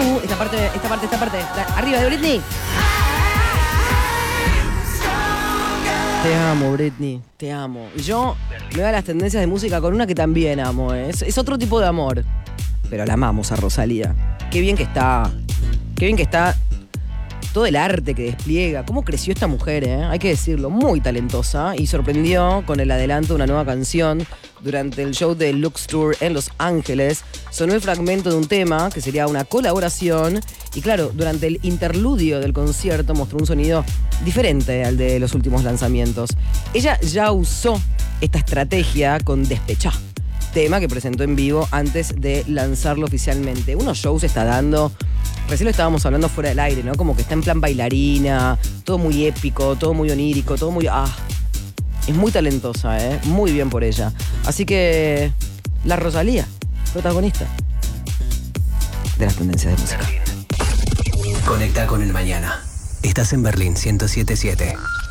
Esta parte. Arriba de Britney. Te amo, Britney, te amo. Y yo me voy a las tendencias de música con una que también amo. Es otro tipo de amor. Pero la amamos a Rosalía. Qué bien que está. Qué bien que está. Todo el arte que despliega. Cómo creció esta mujer, hay que decirlo. Muy talentosa. Y sorprendió con el adelanto de una nueva canción. Durante el show de Lux Tour en Los Ángeles, sonó el fragmento de un tema que sería una colaboración. Y claro, durante el interludio del concierto mostró un sonido diferente al de los últimos lanzamientos. Ella ya usó esta estrategia con Despechá, tema que presentó en vivo antes de lanzarlo oficialmente. Unos shows está dando, recién lo estábamos hablando fuera del aire, ¿no? Como que está en plan bailarina, todo muy épico, todo muy onírico, todo muy... Es muy talentosa, muy bien por ella. Así que la Rosalía, protagonista de las tendencias de música. Conecta con el mañana. Estás en Berlín 107.7.